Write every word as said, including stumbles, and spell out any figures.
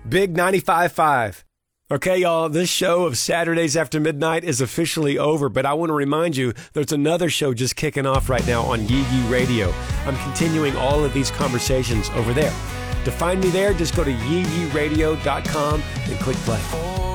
Big ninety-five point five. Okay, y'all, this show of Saturdays After Midnight is officially over, but I want to remind you there's another show just kicking off right now on Yee Yee Radio. I'm continuing all of these conversations over there. To find me there, just go to yee yee radio dot com and click play.